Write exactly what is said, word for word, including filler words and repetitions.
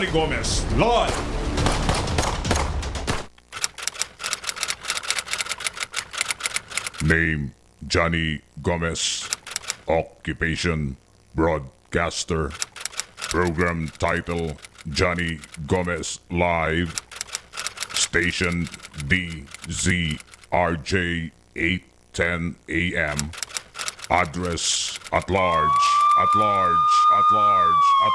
Johnny Gomez, live! Name, Johnny Gomez. Occupation, broadcaster. Program title, Johnny Gomez Live. Station D Z R J eight ten A M. Address at large, at large, at large, at